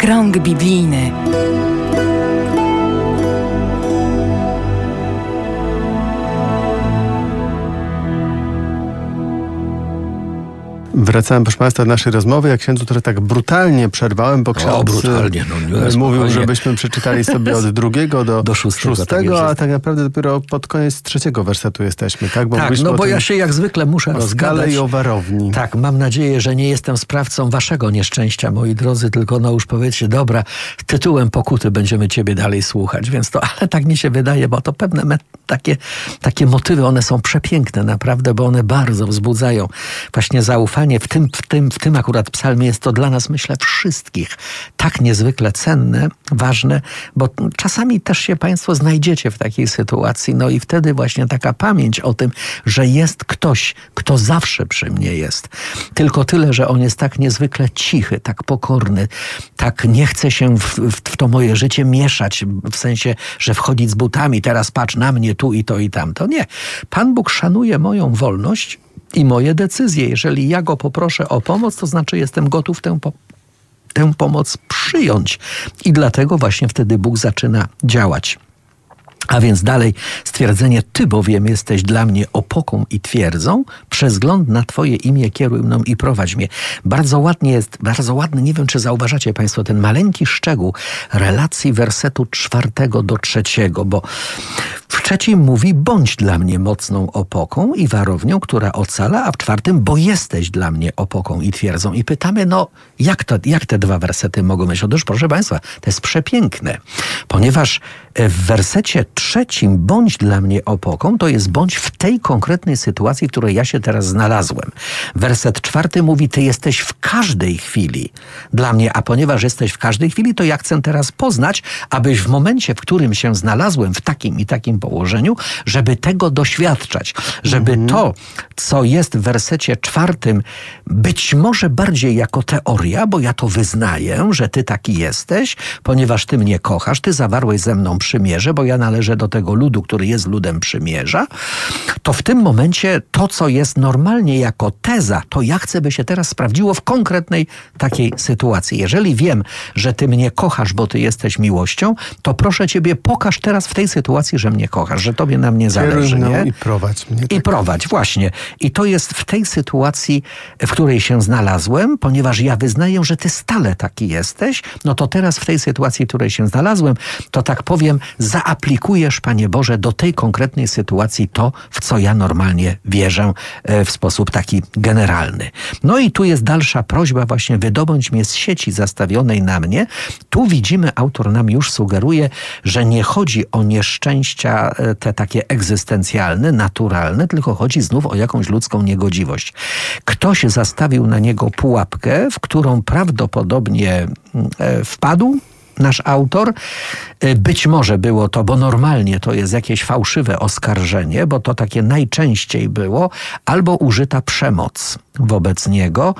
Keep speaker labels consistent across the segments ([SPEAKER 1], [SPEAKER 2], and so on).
[SPEAKER 1] Krąg biblijny.
[SPEAKER 2] Wracałem, proszę Państwa, do naszej rozmowy. Ja księdzu trochę tak brutalnie przerwałem, bo ksiądz
[SPEAKER 3] brutalnie,
[SPEAKER 2] mówił, żebyśmy przeczytali sobie od 2 do 6, a tak naprawdę dopiero pod koniec 3 wersetu jesteśmy, tak? Bo
[SPEAKER 3] bo ja się jak zwykle muszę rozgadać.
[SPEAKER 2] I o warowni.
[SPEAKER 3] Tak, mam nadzieję, że nie jestem sprawcą waszego nieszczęścia, moi drodzy, tylko już powiedzcie, dobra, tytułem pokuty będziemy ciebie dalej słuchać, więc ale tak mi się wydaje, bo to pewne takie motywy, one są przepiękne naprawdę, bo one bardzo wzbudzają właśnie zaufanie. W tym akurat psalmie jest to dla nas, myślę, wszystkich tak niezwykle cenne, ważne, bo czasami też się Państwo znajdziecie w takiej sytuacji, i wtedy właśnie taka pamięć o tym, że jest ktoś, kto zawsze przy mnie jest. Tylko tyle, że on jest tak niezwykle cichy, tak pokorny, tak nie chce się w to moje życie mieszać, w sensie, że wchodzić z butami, teraz patrz na mnie, tu i to i tamto. Nie. Pan Bóg szanuje moją wolność i moje decyzje. Jeżeli ja Go poproszę o pomoc, to znaczy jestem gotów tę pomoc przyjąć. I dlatego właśnie wtedy Bóg zaczyna działać. A więc dalej stwierdzenie, Ty bowiem jesteś dla mnie opoką i twierdzą, przez wzgląd na Twoje imię kieruj mną i prowadź mnie. Bardzo ładny, nie wiem czy zauważacie Państwo, ten maleńki szczegół relacji wersetu 4 do 3, bo w 3 mówi, bądź dla mnie mocną opoką i warownią, która ocala, a w 4, bo jesteś dla mnie opoką i twierdzą. I pytamy, jak te 2 wersety mogą być? Otóż, proszę Państwa, to jest przepiękne, ponieważ w wersecie 3, bądź dla mnie opoką, to jest bądź w tej konkretnej sytuacji, w której ja się teraz znalazłem. Werset 4 mówi, Ty jesteś w każdej chwili dla mnie, a ponieważ jesteś w każdej chwili, to ja chcę teraz poznać, abyś w momencie, w którym się znalazłem w takim i takim położeniu, żeby tego doświadczać, żeby to, co jest w wersecie 4, być może bardziej jako teoria, bo ja to wyznaję, że Ty taki jesteś, ponieważ Ty mnie kochasz, Ty zawarłeś ze mną przymierze, bo ja należę do tego ludu, który jest ludem przymierza, to w tym momencie to, co jest normalnie jako teza, to ja chcę, by się teraz sprawdziło w konkretnej takiej sytuacji. Jeżeli wiem, że Ty mnie kochasz, bo Ty jesteś miłością, to proszę Ciebie, pokaż teraz w tej sytuacji, że mnie kochasz, że Tobie na mnie zależy. Nie?
[SPEAKER 2] I prowadź mnie.
[SPEAKER 3] I prowadź, właśnie. I to jest w tej sytuacji, w której się znalazłem, ponieważ ja wyznaję, że Ty stale taki jesteś, to teraz w tej sytuacji, w której się znalazłem, to tak powiem, zaaplikujesz, Panie Boże, do tej konkretnej sytuacji to, w co ja normalnie wierzę w sposób taki generalny. I tu jest dalsza prośba, właśnie wydobądź mnie z sieci zastawionej na mnie. Tu widzimy, autor nam już sugeruje, że nie chodzi o nieszczęścia te takie egzystencjalne, naturalne, tylko chodzi znów o jakąś ludzką niegodziwość. Ktoś zastawił na niego pułapkę, w którą prawdopodobnie wpadł nasz autor. Być może było to, bo normalnie to jest jakieś fałszywe oskarżenie, bo to takie najczęściej było, albo użyta przemoc wobec niego.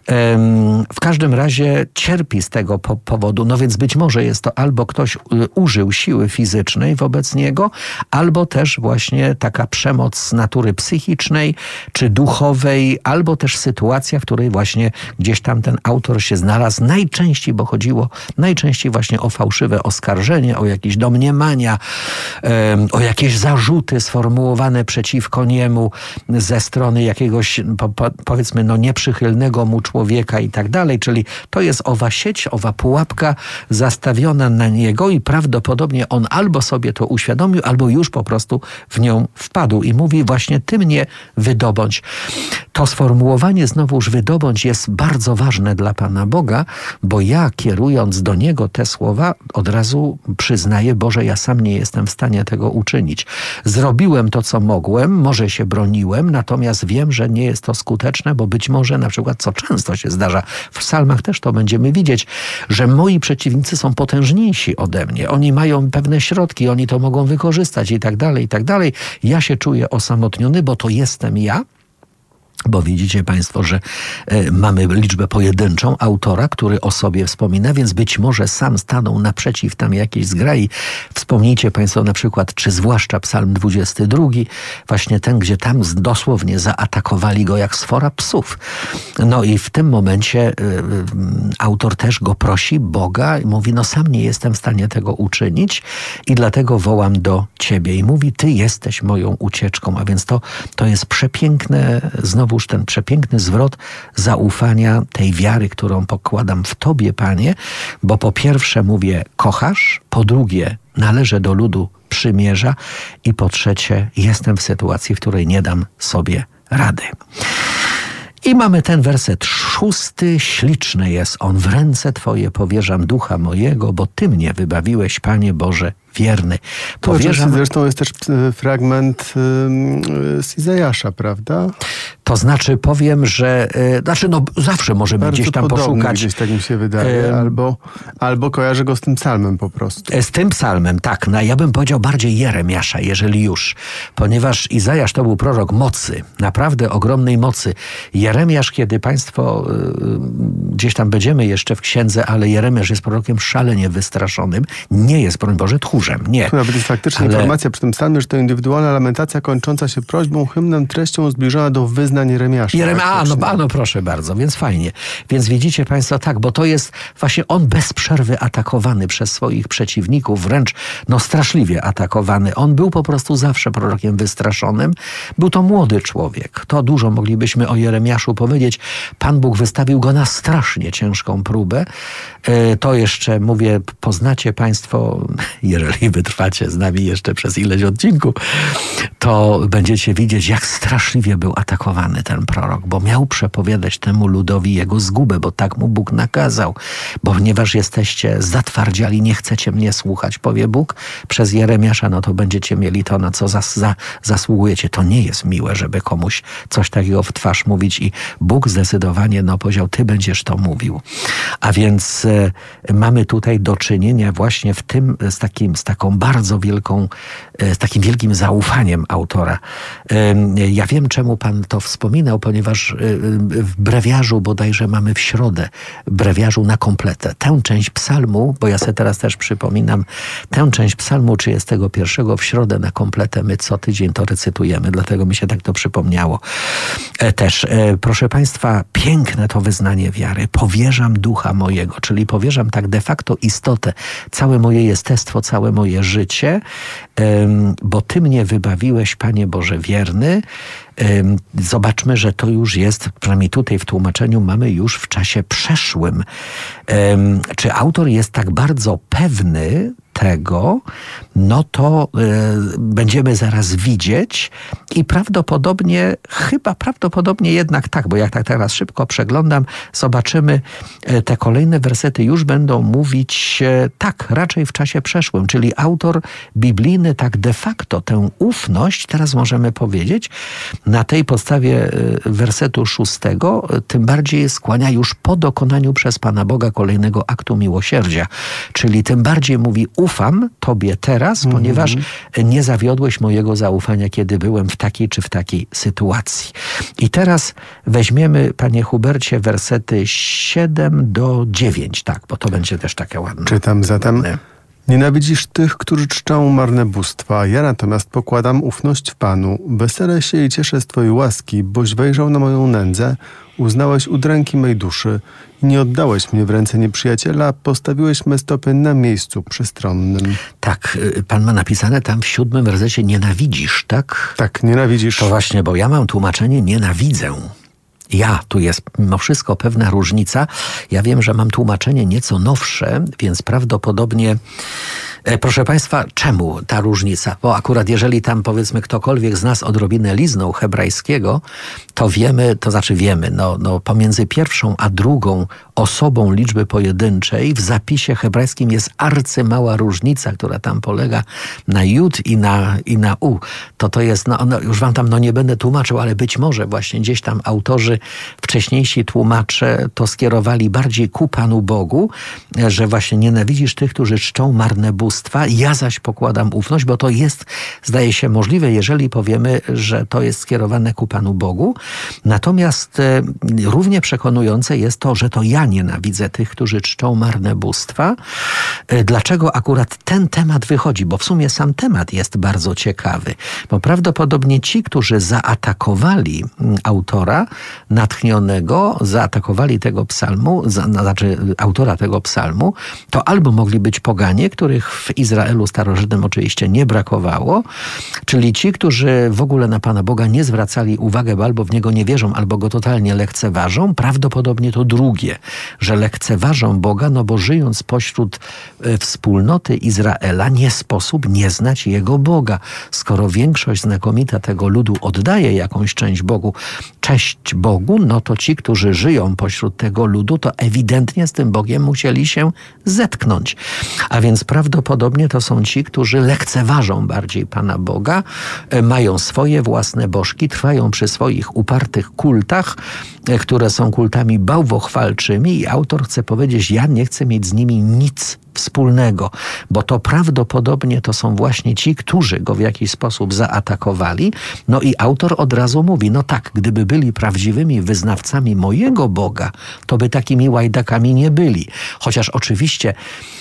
[SPEAKER 3] W każdym razie cierpi z tego powodu, więc być może jest to albo ktoś użył siły fizycznej wobec niego, albo też właśnie taka przemoc z natury psychicznej czy duchowej, albo też sytuacja, w której właśnie gdzieś tam ten autor się znalazł. Najczęściej, bo chodziło właśnie o fałszywe oskarżenie, o jakieś domniemania, o jakieś zarzuty sformułowane przeciwko niemu ze strony jakiegoś powiedzmy nieprzychylnego mu człowieka i tak dalej, czyli to jest owa sieć, owa pułapka zastawiona na niego i prawdopodobnie on albo sobie to uświadomił, albo już po prostu w nią wpadł i mówi właśnie Ty mnie wydobądź. To sformułowanie znowuż wydobądź jest bardzo ważne dla Pana Boga, bo ja kierując do Niego te słowa od razu przyznaję, Boże, ja sam nie jestem w stanie tego uczynić. Zrobiłem to, co mogłem, może się broniłem, natomiast wiem, że nie jest to skuteczne, bo być może na przykład, co często się zdarza, w psalmach też to będziemy widzieć, że moi przeciwnicy są potężniejsi ode mnie. Oni mają pewne środki, oni to mogą wykorzystać i tak dalej, i tak dalej. Ja się czuję osamotniony, bo to jestem ja. Bo widzicie państwo, że mamy liczbę pojedynczą autora, który o sobie wspomina, więc być może sam stanął naprzeciw tam jakiejś zgrai. Wspomnijcie państwo na przykład, czy zwłaszcza psalm 22, właśnie ten, gdzie tam dosłownie zaatakowali go jak swora psów. No i w tym momencie autor też go prosi, Boga, i mówi, no sam nie jestem w stanie tego uczynić i dlatego wołam do Ciebie. I mówi, Ty jesteś moją ucieczką. A więc to jest przepiękne, znowuż ten przepiękny zwrot zaufania, tej wiary, którą pokładam w Tobie, Panie, bo po pierwsze mówię, kochasz, po drugie, należę do ludu przymierza i po trzecie, jestem w sytuacji, w której nie dam sobie rady. I mamy ten werset 6, śliczny jest on. W ręce Twoje powierzam ducha mojego, bo Ty mnie wybawiłeś, Panie Boże, wierny.
[SPEAKER 2] Powierzam... Zresztą jest też fragment z Izajasza, prawda?
[SPEAKER 3] To znaczy powiem, że... zawsze możemy
[SPEAKER 2] bardzo
[SPEAKER 3] gdzieś tam
[SPEAKER 2] podobny,
[SPEAKER 3] poszukać.
[SPEAKER 2] Gdzieś tak mi się wydaje. Albo kojarzę go z tym psalmem po prostu.
[SPEAKER 3] Z tym psalmem, tak. No, ja bym powiedział bardziej Jeremiasza, jeżeli już. Ponieważ Izajasz to był prorok mocy. Naprawdę ogromnej mocy. Jeremiasz, kiedy państwo gdzieś tam będziemy jeszcze w księdze, ale Jeremiasz jest prorokiem szalenie wystraszonym. Nie jest, broń Boże, tchórzem. Nie.
[SPEAKER 2] Tu nawet jest faktycznie informacja przy tym psalmie, że to indywidualna lamentacja kończąca się prośbą, hymnem, treścią zbliżona do wyznań Jeremiasza.
[SPEAKER 3] No proszę bardzo, więc fajnie. Więc widzicie państwo, tak, bo to jest właśnie on bez przerwy atakowany przez swoich przeciwników, wręcz straszliwie atakowany. On był po prostu zawsze prorokiem wystraszonym. Był to młody człowiek. To dużo moglibyśmy o Jeremiaszu powiedzieć. Pan Bóg wystawił go na strasznie ciężką próbę. To jeszcze, mówię, poznacie państwo, jeżeli wytrwacie z nami jeszcze przez ileś odcinków, to będziecie widzieć, jak straszliwie był atakowany ten prorok, bo miał przepowiadać temu ludowi jego zgubę, bo tak mu Bóg nakazał. Ponieważ jesteście zatwardziali, nie chcecie mnie słuchać, powie Bóg przez Jeremiasza, no to będziecie mieli to, na co zasługujecie. To nie jest miłe, żeby komuś coś takiego w twarz mówić i Bóg zdecydowanie powiedział, Ty będziesz to mówił. A więc mamy tutaj do czynienia właśnie w tym z taką bardzo wielką, z takim wielkim zaufaniem autora. Ja wiem, czemu Pan to wspominał, ponieważ w brewiarzu bodajże mamy w środę, brewiarzu na kompletę. Tę część psalmu, bo ja sobie teraz też przypominam, tę część psalmu 31 w środę na kompletę my co tydzień to recytujemy, dlatego mi się tak to przypomniało. Też, proszę Państwa, piękne to wyznanie wiary. Powierzam ducha mojego, czyli powierzam tak de facto istotę, całe moje jestestwo, całe moje życie, bo Ty mnie wybawiłeś, Panie Boże wierny. Zobaczmy, że to już jest, przynajmniej tutaj w tłumaczeniu mamy już w czasie przeszłym. Czy autor jest tak bardzo pewny tego, no to będziemy zaraz widzieć i prawdopodobnie jednak tak, bo jak tak teraz szybko przeglądam, zobaczymy, te kolejne wersety już będą mówić tak, raczej w czasie przeszłym, czyli autor biblijny tak de facto tę ufność, teraz możemy powiedzieć, na tej podstawie wersetu 6, tym bardziej skłania już po dokonaniu przez Pana Boga kolejnego aktu miłosierdzia, czyli tym bardziej mówi, ufam Tobie teraz, ponieważ nie zawiodłeś mojego zaufania, kiedy byłem w takiej czy w takiej sytuacji. I teraz weźmiemy, Panie Hubercie, wersety 7 do 9, tak, bo to będzie też takie ładne.
[SPEAKER 2] Czytam zatem. Nienawidzisz tych, którzy czczą marne bóstwa, ja natomiast pokładam ufność w Panu. Weselę się i cieszę z Twojej łaski, boś wejrzał na moją nędzę, uznałeś udręki mej duszy i nie oddałeś mnie w ręce nieprzyjaciela, postawiłeś me stopy na miejscu przestronnym.
[SPEAKER 3] Tak, Pan ma napisane tam w 7 wersecie nienawidzisz, tak?
[SPEAKER 2] Tak, nienawidzisz.
[SPEAKER 3] To właśnie, bo ja mam tłumaczenie nienawidzę. Tu jest mimo wszystko pewna różnica. Ja wiem, że mam tłumaczenie nieco nowsze, więc prawdopodobnie... Proszę Państwa, czemu ta różnica? Bo akurat jeżeli tam powiedzmy ktokolwiek z nas odrobinę liznął hebrajskiego, to wiemy, pomiędzy pierwszą a drugą osobą liczby pojedynczej w zapisie hebrajskim jest arcymała różnica, która tam polega na jud i na u. To jest, już wam tam nie będę tłumaczył, ale być może właśnie gdzieś tam autorzy, wcześniejsi tłumacze to skierowali bardziej ku Panu Bogu, że właśnie nienawidzisz tych, którzy czczą marne bóstwa. bóstwa, ja zaś pokładam ufność, bo to jest, zdaje się, możliwe, jeżeli powiemy, że to jest skierowane ku Panu Bogu. Natomiast równie przekonujące jest to, że to ja nienawidzę tych, którzy czczą marne bóstwa. Dlaczego akurat ten temat wychodzi? Bo w sumie sam temat jest bardzo ciekawy. Bo prawdopodobnie ci, którzy zaatakowali autora natchnionego, zaatakowali tego psalmu, znaczy autora tego psalmu, to albo mogli być poganie, których w Izraelu starożytnym oczywiście nie brakowało, czyli ci, którzy w ogóle na Pana Boga nie zwracali uwagi, bo albo w Niego nie wierzą, albo Go totalnie lekceważą. Prawdopodobnie to drugie, że lekceważą Boga, no bo żyjąc pośród wspólnoty Izraela nie sposób nie znać Jego Boga. Skoro większość znakomita tego ludu oddaje jakąś cześć Bogu, no to ci, którzy żyją pośród tego ludu, to ewidentnie z tym Bogiem musieli się zetknąć. A więc prawdopodobnie to są ci, którzy lekceważą bardziej Pana Boga, mają swoje własne bożki, trwają przy swoich upartych kultach, które są kultami bałwochwalczymi i autor chce powiedzieć, ja nie chcę mieć z nimi nic wspólnego, bo to prawdopodobnie to są właśnie ci, którzy go w jakiś sposób zaatakowali. No i autor od razu mówi, no tak, gdyby byli prawdziwymi wyznawcami mojego Boga, to by takimi łajdakami nie byli. Chociaż oczywiście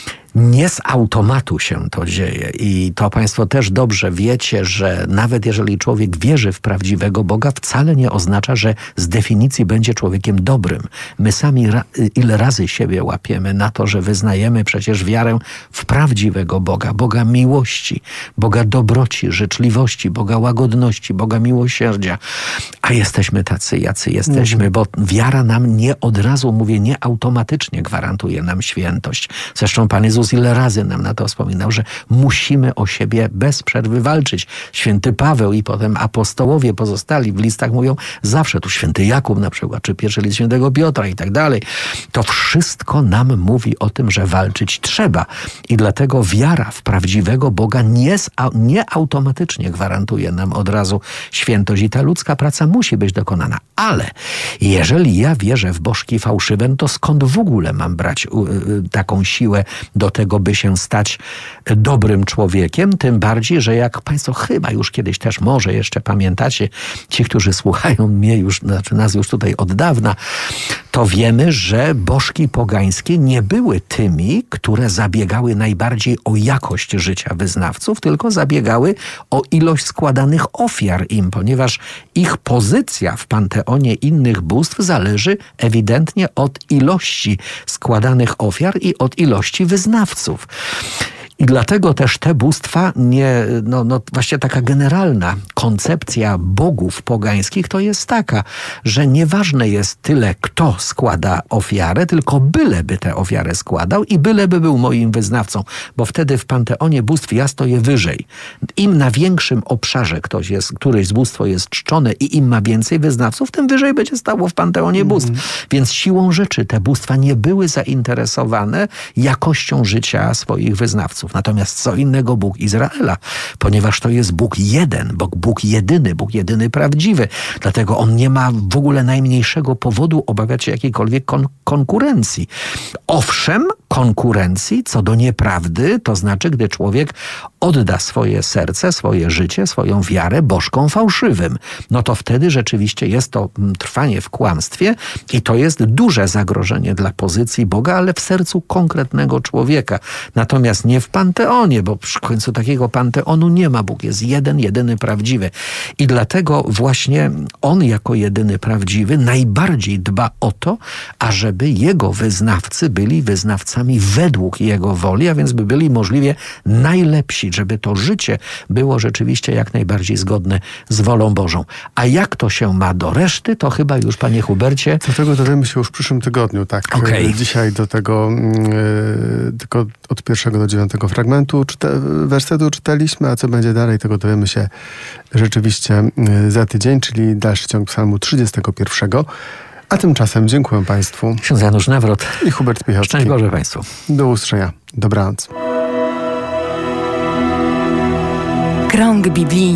[SPEAKER 3] nie z automatu się to dzieje i to Państwo też dobrze wiecie, że nawet jeżeli człowiek wierzy w prawdziwego Boga, wcale nie oznacza, że z definicji będzie człowiekiem dobrym. My sami ile razy siebie łapiemy na to, że wyznajemy przecież wiarę w prawdziwego Boga, Boga miłości, Boga dobroci, życzliwości, Boga łagodności, Boga miłosierdzia, a jesteśmy tacy, jacy jesteśmy, bo wiara nam nie od razu, mówię, nie automatycznie gwarantuje nam świętość. Zresztą Pan Jezus ile razy nam na to wspominał, że musimy o siebie bez przerwy walczyć. Święty Paweł i potem apostołowie pozostali w listach mówią zawsze, tu święty Jakub na przykład, czy pierwszy list świętego Piotra i tak dalej. To wszystko nam mówi o tym, że walczyć trzeba. I dlatego wiara w prawdziwego Boga nie automatycznie gwarantuje nam od razu świętość i ta ludzka praca musi być dokonana. Ale jeżeli ja wierzę w bożki fałszywe, no to skąd w ogóle mam brać taką siłę do tego, by się stać dobrym człowiekiem? Tym bardziej, że jak Państwo chyba już kiedyś też może jeszcze pamiętacie, ci, którzy słuchają mnie już, znaczy nas już tutaj od dawna, to wiemy, że bożki pogańskie nie były tymi, które zabiegały najbardziej o jakość życia wyznawców, tylko zabiegały o ilość składanych ofiar im, ponieważ ich pozycja w panteonie innych bóstw zależy ewidentnie od ilości składanych ofiar i od ilości wyznawców. I dlatego też te bóstwa właśnie taka generalna koncepcja bogów pogańskich to jest taka, że nieważne jest tyle, kto składa ofiarę, tylko byleby tę ofiarę składał i byleby był moim wyznawcą, bo wtedy w panteonie bóstw ja stoję wyżej. Im na większym obszarze któreś z bóstwo jest czczone i im ma więcej wyznawców, tym wyżej będzie stało w panteonie bóstw. Więc siłą rzeczy te bóstwa nie były zainteresowane jakością życia swoich wyznawców. Natomiast co innego Bóg Izraela, ponieważ to jest Bóg jeden, Bóg jedyny prawdziwy. Dlatego On nie ma w ogóle najmniejszego powodu obawiać się jakiejkolwiek konkurencji. Owszem, konkurencji co do nieprawdy, to znaczy, gdy człowiek odda swoje serce, swoje życie, swoją wiarę bożkom fałszywym. No to wtedy rzeczywiście jest to trwanie w kłamstwie i to jest duże zagrożenie dla pozycji Boga, ale w sercu konkretnego człowieka. Natomiast nie w panteonie, bo w końcu takiego panteonu nie ma. Bóg jest jedyny prawdziwy. I dlatego właśnie On jako jedyny prawdziwy najbardziej dba o to, ażeby Jego wyznawcy byli wyznawcami według Jego woli, a więc by byli możliwie najlepsi, żeby to życie było rzeczywiście jak najbardziej zgodne z wolą Bożą. A jak to się ma do reszty, to chyba już, Panie Hubercie...
[SPEAKER 2] Do tego dowiemy się już w przyszłym tygodniu, tak.
[SPEAKER 3] Okay.
[SPEAKER 2] Dzisiaj do tego tylko od 1 do 9 fragmentu wersetu czytaliśmy, a co będzie dalej, tego dowiemy się rzeczywiście za tydzień, czyli dalszy ciąg psalmu 31. A tymczasem dziękuję Państwu.
[SPEAKER 3] Ksiądz Janusz Nawrot
[SPEAKER 2] i Hubert Piechocki.
[SPEAKER 3] Szczęść Boże Państwu.
[SPEAKER 2] Do usłyszenia. Dobranoc.
[SPEAKER 1] Krąg biblijny.